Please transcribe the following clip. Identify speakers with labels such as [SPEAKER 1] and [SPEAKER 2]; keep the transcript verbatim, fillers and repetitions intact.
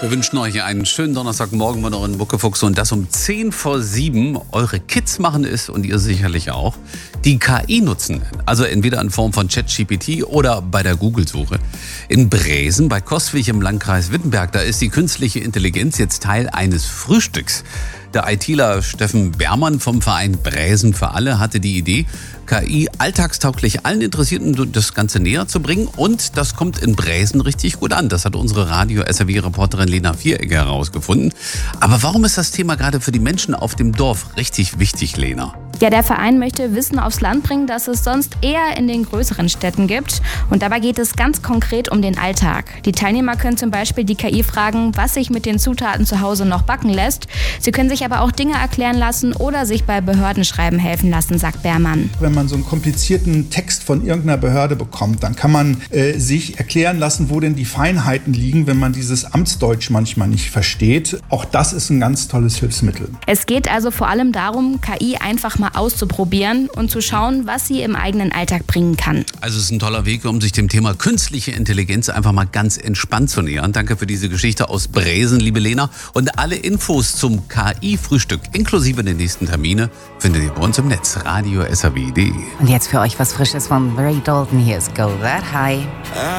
[SPEAKER 1] Wir wünschen euch einen schönen Donnerstagmorgen mit euren Muckefuchs und das um zehn vor sieben. Eure Kids machen es und ihr sicherlich auch. Die K I nutzen, also entweder in Form von ChatGPT oder bei der Google-Suche. In Bresen bei Coswig im Landkreis Wittenberg, da ist die künstliche Intelligenz jetzt Teil eines Frühstücks. Der ITler Steffen Bermann vom Verein Bräsen für alle hatte die Idee, K I alltagstauglich allen Interessierten das Ganze näher zu bringen. Und das kommt in Bräsen richtig gut an. Das hat unsere Radio-S R W-Reporterin Lena Vieregger herausgefunden. Aber warum ist das Thema gerade für die Menschen auf dem Dorf richtig wichtig, Lena?
[SPEAKER 2] Ja, der Verein möchte Wissen aufs Land bringen, das es sonst eher in den größeren Städten gibt. Und dabei geht es ganz konkret um den Alltag. Die Teilnehmer können zum Beispiel die K I fragen, was sich mit den Zutaten zu Hause noch backen lässt. Sie können sich aber auch Dinge erklären lassen oder sich bei Behördenschreiben helfen lassen, sagt Bermann.
[SPEAKER 3] Wenn man so einen komplizierten Text von irgendeiner Behörde bekommt, dann kann man äh, sich erklären lassen, wo denn die Feinheiten liegen, wenn man dieses Amtsdeutsch manchmal nicht versteht. Auch das ist ein ganz tolles Hilfsmittel.
[SPEAKER 2] Es geht also vor allem darum, K I einfach mal auszuprobieren und zu schauen, was sie im eigenen Alltag bringen kann.
[SPEAKER 1] Also es ist ein toller Weg, um sich dem Thema künstliche Intelligenz einfach mal ganz entspannt zu nähern. Danke für diese Geschichte aus Bräsen, liebe Lena. Und alle Infos zum K I-Frühstück inklusive der nächsten Termine findet ihr bei uns im Netz, radio S R W punkt de.
[SPEAKER 4] Und jetzt für euch was Frisches von Ray Dalton. Hier ist Go That High.